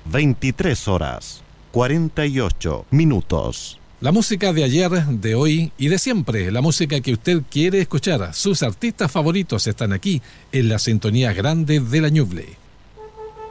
23 horas, 48 minutos. La música de ayer, de hoy y de siempre, la música que usted quiere escuchar. Sus artistas favoritos están aquí, en la sintonía grande de la Ñuble.